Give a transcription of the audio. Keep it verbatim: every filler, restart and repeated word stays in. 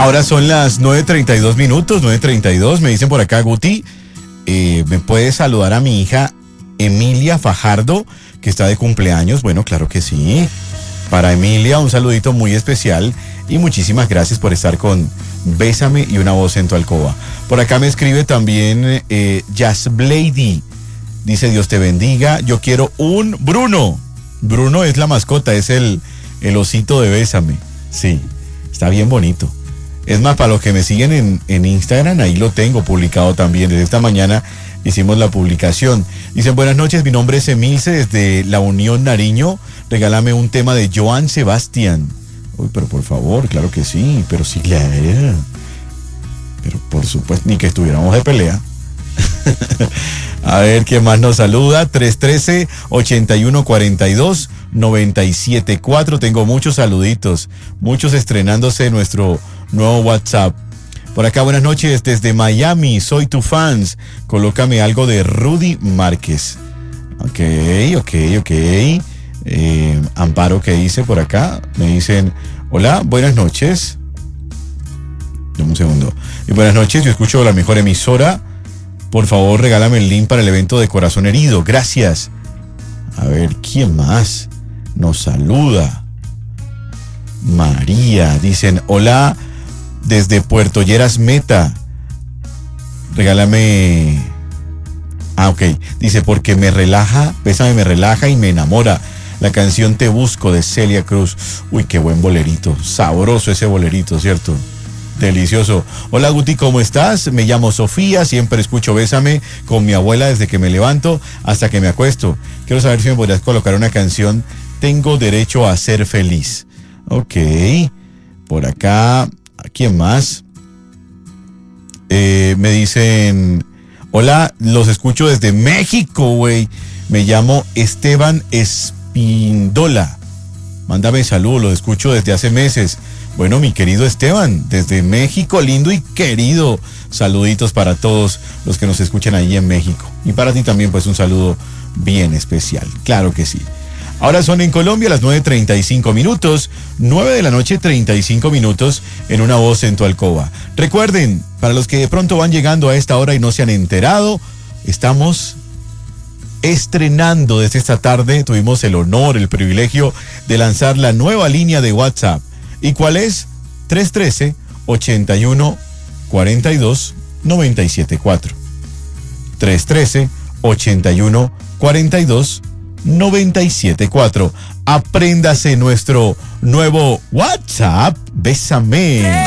Ahora son las nueve treinta y dos minutos, nueve treinta y dos. Me dicen por acá, Guti, eh, ¿me puedes saludar a mi hija Emilia Fajardo, que está de cumpleaños? Bueno, claro que sí. Para Emilia, un saludito muy especial y muchísimas gracias por estar con Bésame y una voz en tu alcoba. Por acá me escribe también eh, Jazz Blady. Dice, Dios te bendiga, yo quiero un Bruno. Bruno es la mascota, es el, el osito de Bésame. Sí, está bien bonito. Es más, para los que me siguen en, en Instagram, ahí lo tengo publicado también. Desde esta mañana hicimos la publicación. Dicen, buenas noches, mi nombre es Emilce desde La Unión Nariño. Regálame un tema de Joan Sebastián. Uy, pero por favor, claro que sí, pero sí, claro. Pero por supuesto, ni que estuviéramos de pelea. A ver, ¿quién más nos saluda? tres uno tres, ocho uno cuatro dos, nueve siete cuatro. Tengo muchos saluditos, muchos estrenándose en nuestro nuevo WhatsApp. Por acá, buenas noches desde Miami, soy tu fans. Colócame algo de Rudy Márquez. Ok, ok, ok. Eh, Amparo, ¿qué dice por acá? Me dicen, hola, buenas noches. Dame un segundo. Y buenas noches, yo escucho la mejor emisora. Por favor, regálame el link para el evento de Corazón Herido. Gracias. A ver, ¿quién más nos saluda? María. Dicen, hola, desde Puerto Lleras Meta. Regálame... Ah, ok. Dice, porque me relaja, Bésame me relaja y me enamora. La canción Te Busco de Celia Cruz. Uy, qué buen bolerito. Sabroso ese bolerito, ¿cierto? Delicioso. Hola, Guti, ¿cómo estás? Me llamo Sofía, siempre escucho Bésame con mi abuela desde que me levanto hasta que me acuesto. Quiero saber si me podrías colocar una canción, Tengo Derecho a Ser Feliz. Ok. Por acá, ¿quién más? Eh, me dicen, hola, los escucho desde México, güey. Me llamo Esteban Espindola. Mándame saludos, los escucho desde hace meses. Bueno, mi querido Esteban, desde México, lindo y querido, saluditos para todos los que nos escuchan ahí en México. Y para ti también, pues, un saludo bien especial, claro que sí. Ahora son en Colombia las nueve treinta y cinco minutos, nueve de la noche, treinta y cinco minutos, en Una Voz en tu Alcoba. Recuerden, para los que de pronto van llegando a esta hora y no se han enterado, estamos estrenando desde esta tarde, tuvimos el honor, el privilegio de lanzar la nueva línea de WhatsApp. ¿Y cuál es? tres uno tres, ocho uno cuatro dos, nueve siete cuatro. tres uno tres, ocho uno cuatro dos, nueve siete cuatro. Apréndase nuestro nuevo WhatsApp. Bésame.